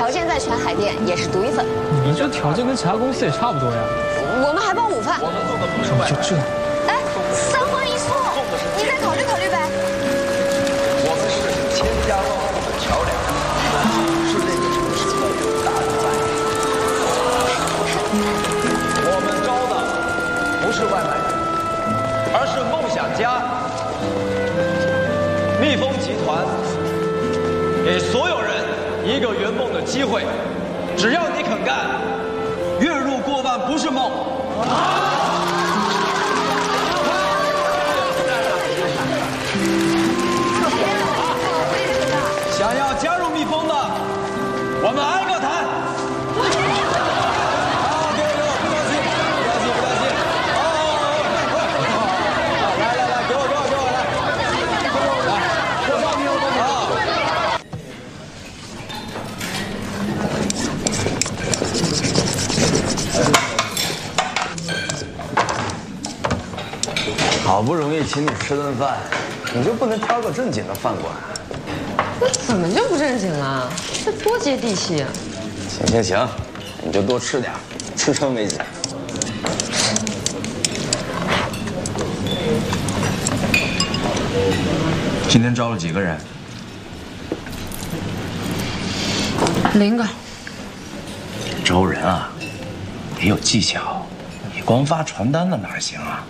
条件再全，海淀也是独一份。 你这条件跟其他公司也差不多呀。 我们还包午饭。 我们送的不是外卖。 就这。 哎，3荤1素，你再考虑考虑呗。 我们是千家万户的桥梁，是这个城市的大人脉。我们招的不是外卖员，而是梦想家。蜜蜂集团给所有人一个圆梦的机会，只要你肯干，月入过万不是梦。想要加入蜜蜂的，我们挨个谈。好，给我，不着急，不着急，不着急。来，给我来，我帮你，好不容易请你吃顿饭，你就不能挑个正经的饭馆？ 那怎么就不正经了？这多接地气啊！ 行，你就多吃点，吃撑为止。今天招了几个人 0个。 招人啊，也有技巧，你光发传单的哪行啊？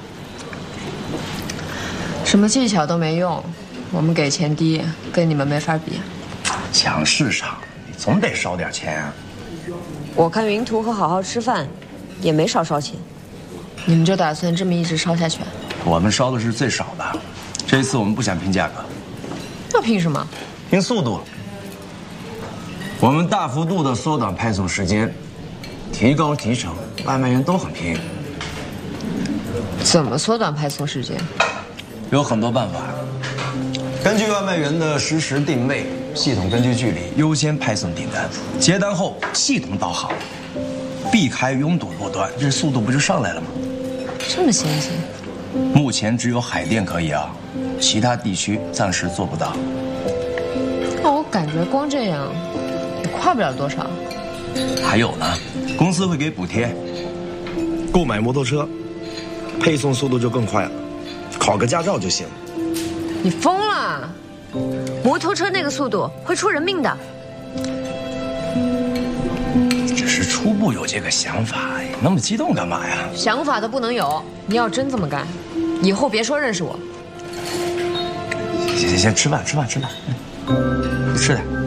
什么技巧都没用，我们给钱低，跟你们没法比。 抢市场，你总得烧点钱啊。 我看云图和好好吃饭，也没少烧钱。你们就打算这么一直烧下去？ 我们烧的是最少的，这一次我们不想拼价格。 那凭什么？ 拼速度。我们大幅度的缩短派送时间，提高提成，外卖员都很拼。 怎么缩短派送时间？ 有很多办法，根据外卖员的实时定位，系统根据距离优先派送订单，接单后系统导航，避开拥堵路段，这速度不就上来了吗？ 这么先进？ 目前只有海淀可以啊，其他地区暂时做不到。 那我感觉光这样也快不了多少。 还有呢，公司会给补贴， 购买摩托车，配送速度就更快了。考个驾照就行。 你疯了！摩托车那个速度会出人命的。 只是初步有这个想法，那么激动干嘛呀？ 想法都不能有，你要真这么干，以后别说认识我。 行，吃饭，吃点。